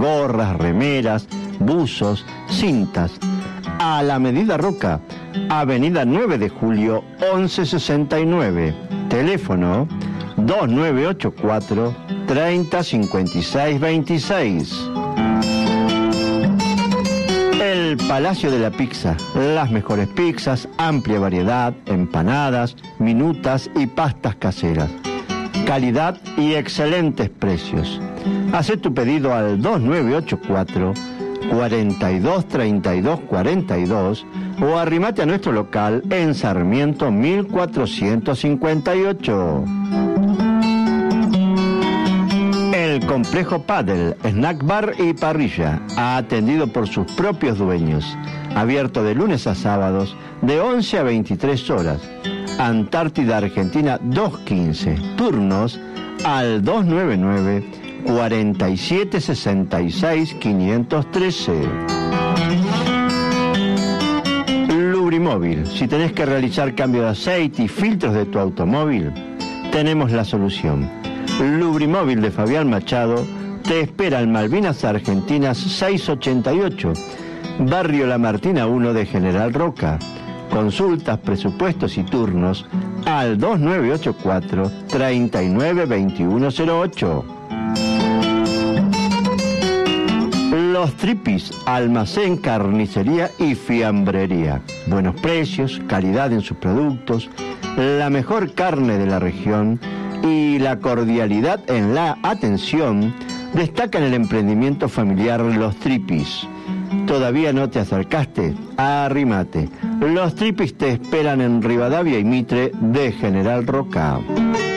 gorras, remeras, buzos, cintas. A la medida Roca, Avenida 9 de Julio, 1169. Teléfono 2984 30 56 26. El Palacio de la Pizza, las mejores pizzas, amplia variedad, empanadas, minutas y pastas caseras. Calidad y excelentes precios. Haz tu pedido al 2984 42 32 42 o arrimate a nuestro local en Sarmiento 1458. El Complejo Padel, Snack Bar y Parrilla, atendido por sus propios dueños. Abierto de lunes a sábados, de 11 a 23 horas. Antártida, Argentina, 215. Turnos al 299 47 66 513. Lubrimóvil. Si tenés que realizar cambio de aceite y filtros de tu automóvil, tenemos la solución. Lubrimóvil de Fabián Machado te espera en Malvinas Argentinas 688, Barrio La Martina 1 de General Roca. Consultas, presupuestos y turnos al 2984 39 2108. Los Tripis, almacén, carnicería y fiambrería. Buenos precios, calidad en sus productos, la mejor carne de la región y la cordialidad en la atención destacan el emprendimiento familiar Los Tripis. ¿Todavía no te acercaste? Arrímate. Los Tripis te esperan en Rivadavia y Mitre de General Roca.